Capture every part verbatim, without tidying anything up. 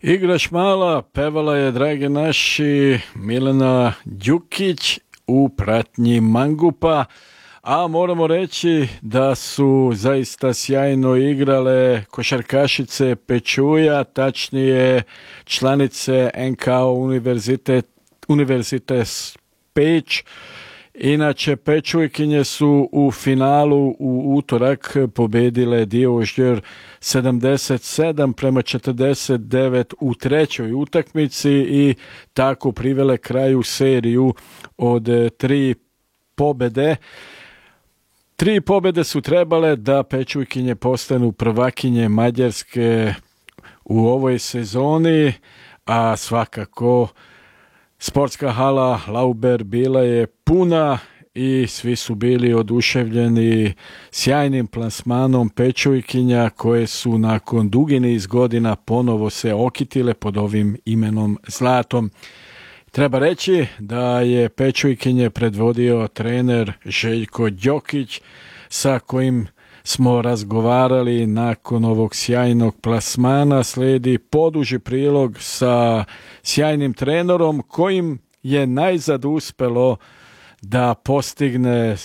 Igraš mala, pevala je, dragi naši, Milena Đukić u pratnji mangupa, a moramo reći da su zaista sjajno igrale košarkašice Pečuja, tačnije članice en ka o Univerzitet, Univerzitet Peć. Inače, Pečujkinje su u finalu u utorak pobedile Divožđer sedamdeset sedam prema četrdeset devet u trećoj utakmici i tako privele kraju seriju od tri pobede. Tri pobede su trebale da Pečujkinje postanu prvakinje Mađarske u ovoj sezoni, a svakako sportska hala Lauber bila je puna i svi su bili oduševljeni sjajnim plasmanom Pečujkinja koje su nakon dugi niz godina ponovo se okitile pod ovim imenom Zlatom. Treba reći da je Pečujkinje predvodio trener Željko Đokić sa kojim smo razgovarali nakon ovog sjajnog plasmana. Slijedi poduži prilog sa sjajnim trenerom kojim je najzad uspelo da postigne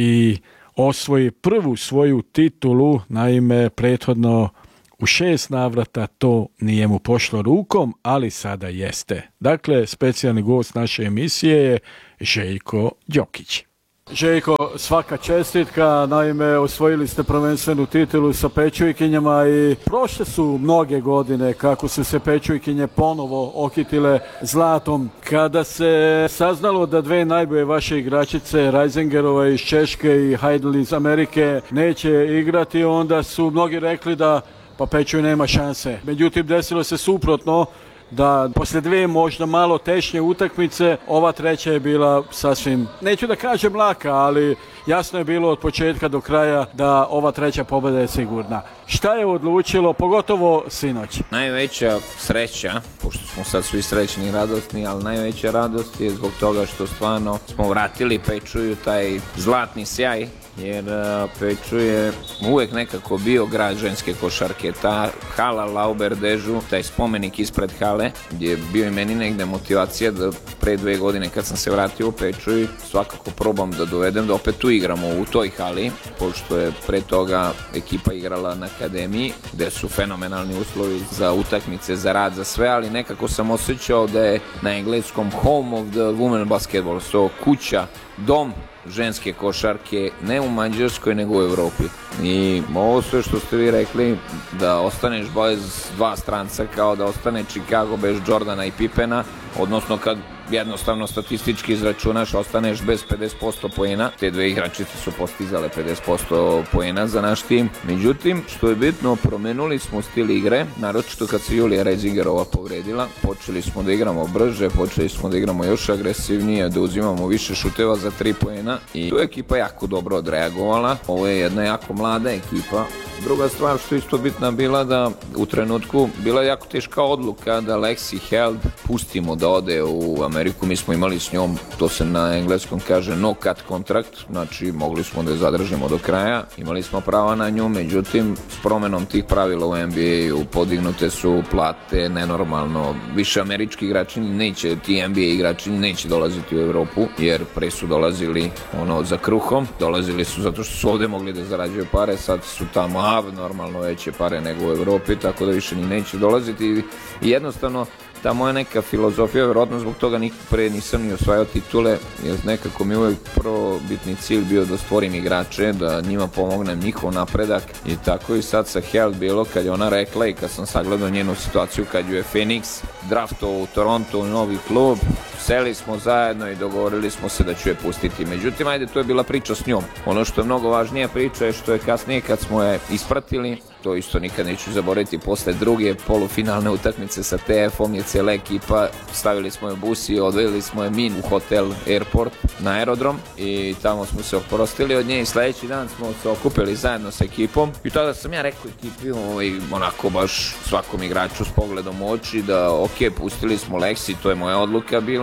i osvoji prvu svoju titulu. Naime, prethodno u šest navrata to nije mu pošlo rukom, ali sada jeste. Dakle, specijalni gost naše emisije je Željko Đokić. Željko, svaka čestitka, naime osvojili ste prvenstvenu titulu sa Pečujkinjama i prošle su mnoge godine kako su se Pečujkinje ponovo okitile zlatom. Kada se saznalo da dve najbolje vaše igračice, Reisingerova iz Češke i Heidel iz Amerike, neće igrati, onda su mnogi rekli da pa Pečuj nema šanse. Međutim, desilo se suprotno, da poslije dvije možda malo tešnje utakmice, ova treća je bila sasvim, neću da kažem laka, ali jasno je bilo od početka do kraja da ova treća pobjeda je sigurna. Šta je odlučilo, pogotovo sinoć? Najveća sreća, pošto smo sad svi srećni i radosni, ali najveća radost je zbog toga što stvarno smo vratili Pečuju taj zlatni sjaj, jer Pečuj je uvijek nekako bio grad ženske košarke. Ta hala Lauber Dežu, taj spomenik ispred hale, gdje je bio i meni negde motivacija da pre dve godine kad sam se vratio u Pečuj, svakako probam da dovedem da opet tu igramo u toj hali, pošto je pre toga ekipa igrala na akademiji, gde su fenomenalni uslovi za utakmice, za rad, za sve, ali nekako sam osjećao da je na engleskom home of the women basketball, so kuća, dom ženske košarke, ne u Mađarskoj nego u Evropi. I ovo sve što ste vi rekli, da ostaneš bez dva stranca, kao da ostane Chicago bez Jordana i Pippena, odnosno kad jednostavno statistički izračunaš, ostaneš bez pedeset posto poena. Te dve igračice su postizale pedeset posto poena za naš tim. Međutim, što je bitno, promenuli smo stil igre, naročito kad se Julija Reisingerova povredila. Počeli smo da igramo brže, počeli smo da igramo još agresivnije, da uzimamo više šuteva za tri poena i tu je ekipa jako dobro odreagovala. Ovo je jedna jako mlada ekipa. Druga stvar što je isto bitna bila da u trenutku bila je jako teška odluka da Lexi Held pustimo da ode u Ameriku. Mi smo imali s njom, to se na engleskom kaže no cut kontrakt, znači mogli smo da je zadržimo do kraja, imali smo prava na nju, međutim s promenom tih pravila u en be a-u podignute su plate nenormalno, više američki igrači neće, ti en be a igrači neće dolaziti u Evropu, jer pre su dolazili ono za kruhom, dolazili su zato što su ovde mogli da zarađuju pare, sad su tamo normalno veće pare nego u Evropi, tako da više ni neće dolaziti i jednostavno ta moja neka filozofija, vjerojatno zbog toga nikad pre nisam ni osvajao titule, jer nekako mi uvijek prvobitni cilj bio da stvorim igrače, da njima pomognem njihov napredak i tako i sad sa Held bilo kad je ona rekla i kad sam sagledao njenu situaciju kad ju je Phoenix draftovao u Toronto u novi klub, seli smo zajedno i dogovorili smo se da ću je pustiti. Međutim, ajde, to je bila priča s njom. Ono što je mnogo važnija priča je što je kasnije kad smo je ispratili, to isto nikad neću zaboraviti, posle druge polufinalne utakmice sa te efom je cijela ekipa, stavili smo je bus i odveli smo je min u hotel Airport na aerodrom i tamo smo se oprostili od nje i sledeći dan smo se okupili zajedno sa ekipom i tada sam ja rekao ekipi, ovaj, onako baš svakom igraču s pogledom u oči da ok, pustili smo Lexi, to je moja odluka bila,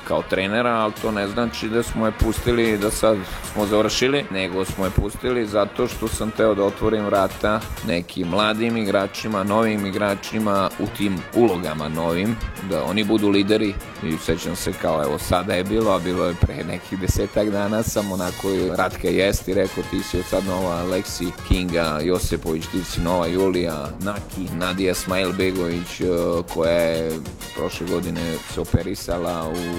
kao trenera, ali to ne znači da smo je pustili da sad smo završili, nego smo je pustili zato što sam teo da otvorim vrata nekim mladim igračima, novim igračima u tim ulogama novim, da oni budu lideri. I sećam se kao evo sada je bilo, a bilo je pre nekih desetak dana, sam onako Ratka jest i rekao ti si od sad nova Aleksi Kinga, Josipović, ti si nova Julija, Naki, Nadija Smajlbegović koja je prošle godine se operisala u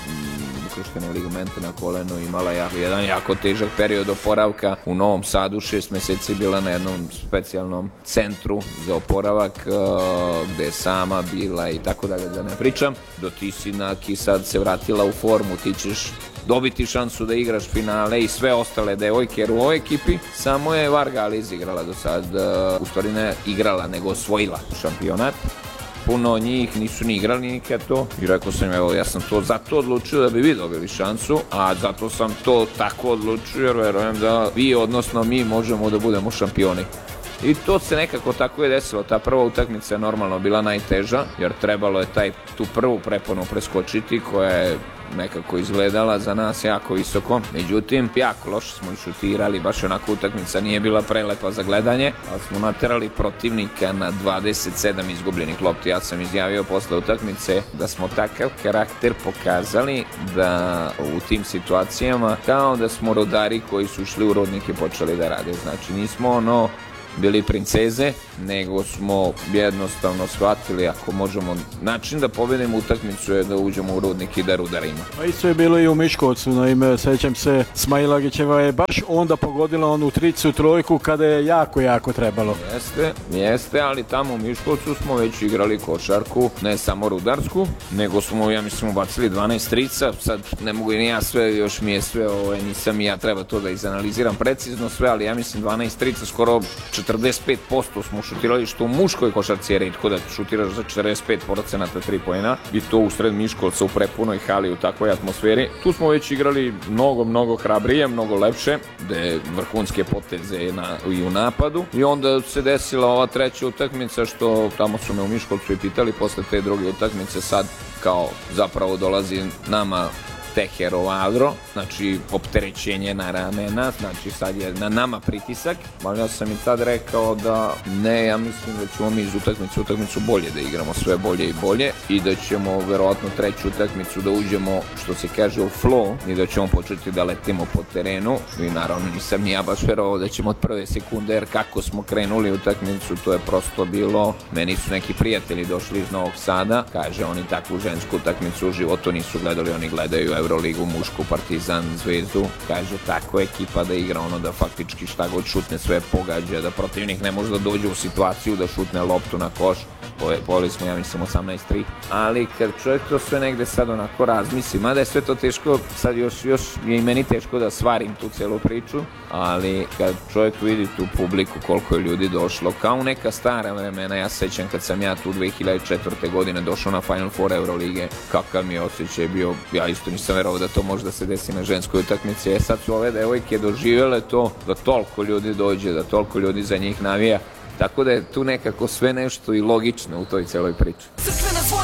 ukrštene ligamente na kolenu, imala je jedan jako težak period oporavka u Novom Sadu, šest meseci bila na jednom specijalnom centru za oporavak gde je sama bila i tako dalje, da ne pričam. Do ti si Naki sad se vratila u formu, ti ćeš dobiti šansu da igraš finale i sve ostale devojke, jer u ovoj ekipi samo je Varga ali izigrala do sad, u stvari ne igrala nego osvojila šampionat. Puno od njih nisu ni igrali nikad to i rekao sam, evo, ja sam to zato odlučio da bi vi dobili šansu, a zato sam to tako odlučio jer verujem da vi, odnosno mi, možemo da budemo šampioni. I to se nekako tako je desilo. Ta prva utakmica je normalno bila najteža, jer trebalo je taj, tu prvu preponu preskočiti koja je nekako izgledala za nas jako visoko. Međutim, jako loše smo i šutirali, baš onako utakmica nije bila prelepa za gledanje, ali smo naterali protivnika na dvadeset sedam izgubljenih lopti. Ja sam izjavio posle utakmice da smo takav karakter pokazali da u tim situacijama kao da smo rodari koji su ušli u Rudnik i počeli da rade. Znači nismo ono bili princeze, nego smo jednostavno shvatili ako možemo, način da pobedimo utakmicu je da uđemo u Rudnik i da rudarimo. Pa isto je bilo i u Miškovcu, naime, sećam se, Smailagićeva je baš onda pogodila onu tricu, trojku kada je jako, jako trebalo. Jeste, jeste, ali tamo u Miškovcu smo već igrali košarku, ne samo rudarsku, nego smo, ja mislim, ubacili dvanaest trica, sad ne mogu i ni ja sve, još mi je sve, ovaj, nisam i ja, treba to da izanaliziram precizno sve, ali ja mislim dvanaest trica, skoro četrdeset pet posto smo šutirali, što u muškoj košarci je retko da šutiraš za četrdeset pet procenata tri poena i to u sred Miškolca u prepunoj hali u takvoj atmosferi. Tu smo već igrali mnogo, mnogo hrabrije, mnogo lepše, gde vrhunske poteze na, i u napadu i onda se desila ova treća utakmica što tamo su me u Miškolcu i pitali posle te druge utakmice sad kao zapravo dolazi nama Teherov Adro, znači opterećenje na ramena, znači sad je na nama pritisak, ali ja sam i tad rekao da ne, ja mislim da ćemo mi iz utakmice utakmicu bolje da igramo, sve bolje i bolje i da ćemo verovatno treću utakmicu da uđemo, što se kaže, u flow i da ćemo početi da letimo po terenu i naravno nisam ni ja baš verovao da ćemo od prve sekunde, jer kako smo krenuli utakmicu, to je prosto bilo, meni su neki prijatelji došli iz Novog Sada, kaže oni takvu žensku utakmicu u životu nisu gledali, oni gledaju Euroligu, mušku, Partizan, Zvezdu, kaže tako ekipa da igra ono da faktički šta god šutne sve pogađa, da protivnik ne može da dođe u situaciju da šutne loptu na koš. Poveli smo, ja mislim, osamnaest tri, ali kad čovjek to sve negde sad onako razmisli, mada je sve to teško, sad još, još je i meni teško da svarim tu celu priču, ali kad čovjek vidi tu publiku, koliko je ljudi došlo, kao neka stara vremena, ja sećam kad sam ja tu dve hiljade četvrte godine došao na Final Four Eurolige, kakav mi je osjećaj bio, ja isto nisam verovao da to može da se desi na ženskoj utakmici, e sad su ove devojke doživjele to, da toliko ljudi dođe, da toliko ljudi za njih navija. Tako da je tu nekako sve nešto i logično u toj celoj priči.